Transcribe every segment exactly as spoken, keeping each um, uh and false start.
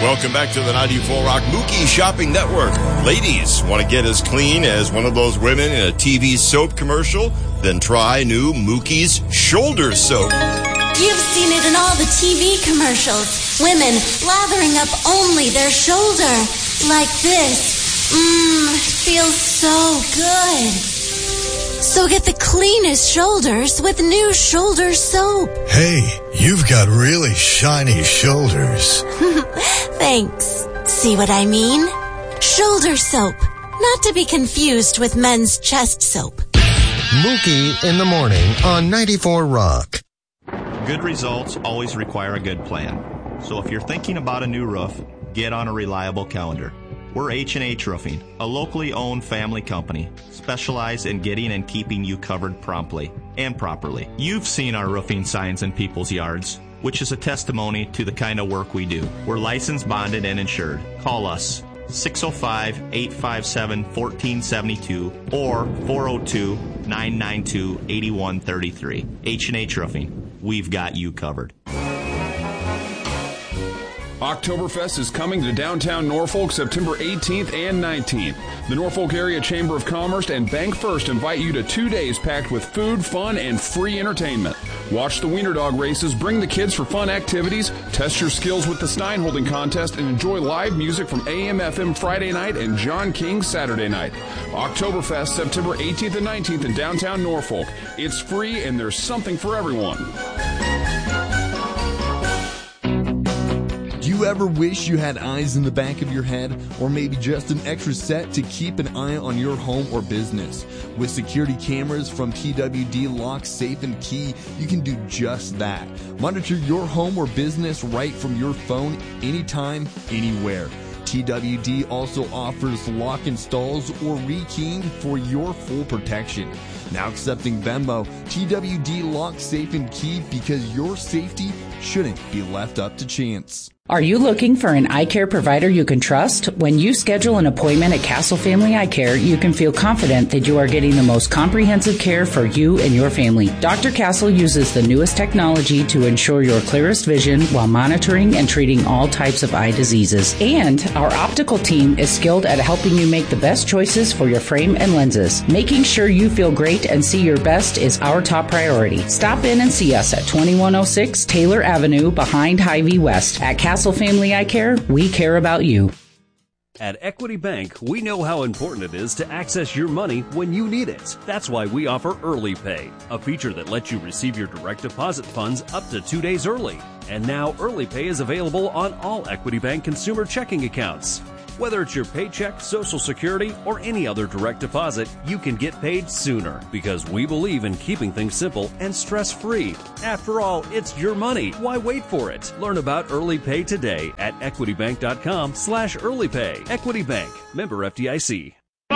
Welcome back to the ninety-four Rock Mookie Shopping Network. Ladies, want to get as clean as one of those women in a T V soap commercial? Then try new Mookie's Shoulder Soap. You've seen it in all the T V commercials. Women lathering up only their shoulder. Like this. Mmm, feels so good. So get the cleanest shoulders with new Shoulder Soap. Hey, you've got really shiny shoulders. Thanks. See what I mean? Shoulder Soap. Not to be confused with men's chest soap. Mookie in the morning on ninety-four Rock. Good results always require a good plan. So if you're thinking about a new roof, get on a reliable calendar. We're H and H Roofing, a locally owned family company, specialized in getting and keeping you covered promptly and properly. You've seen our roofing signs in people's yards, which is a testimony to the kind of work we do. We're licensed, bonded, and insured. Call us six oh five, eight five seven, one four seven two or four oh two, nine nine two, eight one three three. H and H Roofing. We've got you covered. Oktoberfest is coming to downtown Norfolk September eighteenth and nineteenth. The Norfolk Area Chamber of Commerce and Bank First invite you to two days packed with food, fun, and free entertainment. Watch the Wiener Dog races, bring the kids for fun activities, test your skills with the Stein Holding Contest, and enjoy live music from A M F M Friday night and John King Saturday night. Oktoberfest September eighteenth and nineteenth in downtown Norfolk. It's free and there's something for everyone. Do you ever wish you had eyes in the back of your head, or maybe just an extra set to keep an eye on your home or business? With security cameras from T W D Lock, Safe and Key, you can do just that. Monitor your home or business right from your phone, anytime, anywhere. T W D also offers lock installs or rekeying for your full protection. Now accepting Venmo, T W D Lock, Safe and Key, because your safety shouldn't be left up to chance. Are you looking for an eye care provider you can trust? When you schedule an appointment at Castle Family Eye Care, you can feel confident that you are getting the most comprehensive care for you and your family. Doctor Castle uses the newest technology to ensure your clearest vision while monitoring and treating all types of eye diseases. And our optical team is skilled at helping you make the best choices for your frame and lenses. Making sure you feel great and see your best is our top priority. Stop in and see us at twenty-one oh six Taylor Avenue behind Hy-Vee West. At Castle Family Eye Care, we care about you. At Equity Bank, we know how important it is to access your money when you need it. That's why we offer Early Pay, a feature that lets you receive your direct deposit funds up to two days early. And now Early Pay is available on all Equity Bank consumer checking accounts. Whether it's your paycheck, Social Security, or any other direct deposit, you can get paid sooner because we believe in keeping things simple and stress-free. After all, it's your money. Why wait for it? Learn about Early Pay today at equitybank.com slash early pay. Equity Bank, member F D I C.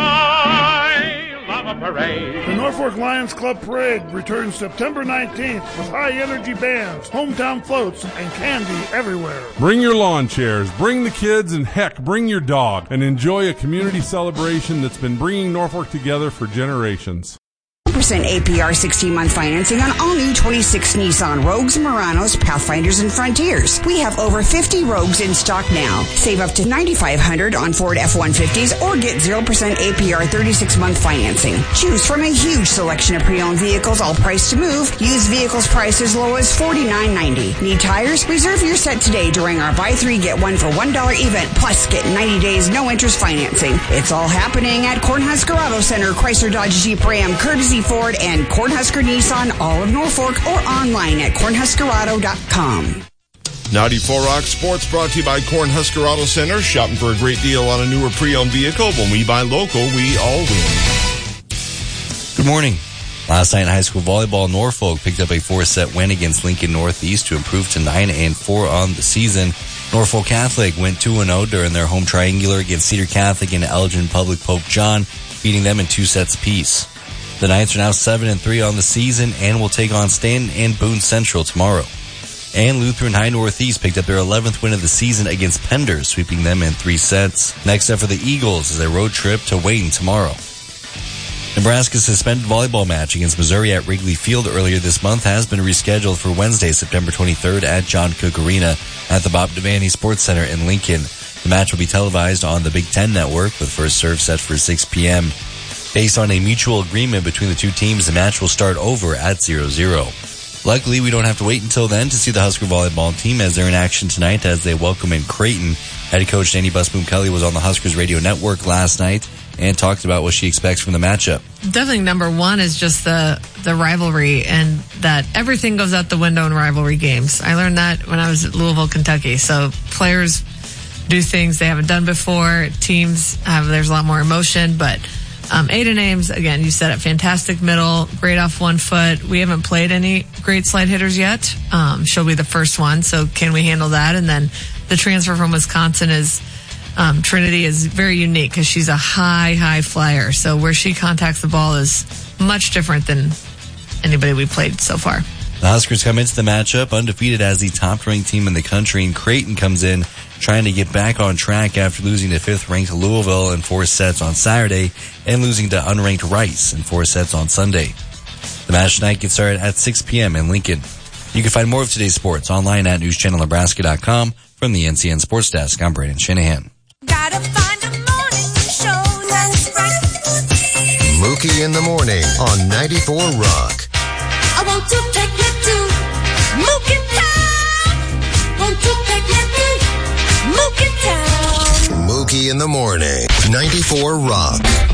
Parade. The Norfolk Lions Club Parade returns September nineteenth with high-energy bands, hometown floats, and candy everywhere. Bring your lawn chairs, bring the kids, and heck, bring your dog, and enjoy a community celebration that's been bringing Norfolk together for generations. one percent A P R sixteen-month financing on all new twenty-six Nissan Rogues, Muranos, Pathfinders, and Frontiers. We have over fifty Rogues in stock now. Save up to nine thousand five hundred dollars on Ford F one fifties or get zero percent A P R thirty-six month financing. Choose from a huge selection of pre-owned vehicles, all priced to move. Used vehicles priced as low as forty-nine ninety. Need tires? Reserve your set today during our buy three, get one for one dollar event. Plus, get ninety days no interest financing. It's all happening at Cornhusker Auto Center, Chrysler Dodge Jeep Ram, Courtesy Ford, and Cornhusker Nissan, all of Norfolk, or online at cornhusker auto dot com. ninety-four Rock Sports brought to you by Cornhusker Auto Center. Shopping for a great deal on a newer pre-owned vehicle. When we buy local, we all win. Good morning. Last night in high school volleyball, Norfolk picked up a four-set win against Lincoln Northeast to improve to nine and four on the season. Norfolk Catholic went two and oh during their home triangular against Cedar Catholic and Elgin Public Pope John, beating them in two sets apiece. The Knights are now seven and three on the season and will take on Stanton and Boone Central tomorrow. And Lutheran High Northeast picked up their eleventh win of the season against Pender, sweeping them in three sets. Next up for the Eagles is a road trip to Wayne tomorrow. Nebraska's suspended volleyball match against Missouri at Wrigley Field earlier this month has been rescheduled for Wednesday, September twenty-third at John Cook Arena at the Bob Devaney Sports Center in Lincoln. The match will be televised on the Big Ten Network with first serve set for six p.m. Based on a mutual agreement between the two teams, the match will start over at zero zero. Luckily, we don't have to wait until then to see the Husker volleyball team as they're in action tonight as they welcome in Creighton. Head coach Danny Busboom Kelly was on the Huskers radio network last night and talked about what she expects from the matchup. Definitely number one is just the, the rivalry and that everything goes out the window in rivalry games. I learned that when I was at Louisville, Kentucky. So players do things they haven't done before. Teams have, there's a lot more emotion, but um, Aiden Ames, again, you said it, fantastic middle, great off one foot. We haven't played any great slide hitters yet. Um, she'll be the first one, so can we handle that? And then the transfer from Wisconsin is Um, Trinity is very unique because she's a high, high flyer. So where she contacts the ball is much different than anybody we've played so far. The Huskers come into the matchup undefeated as the top-ranked team in the country, and Creighton comes in trying to get back on track after losing to fifth-ranked Louisville in four sets on Saturday and losing to unranked Rice in four sets on Sunday. The match tonight gets started at six p.m. in Lincoln. You can find more of today's sports online at news channel nebraska dot com. From the N C N Sports Desk, I'm Brandon Shanahan. Gotta find a morning show that's right. Mookie in the morning on ninety-four Rock. I want to take you to Mookie Town. Want to take you to Mookie Town. Mookie in the morning, ninety-four Rock.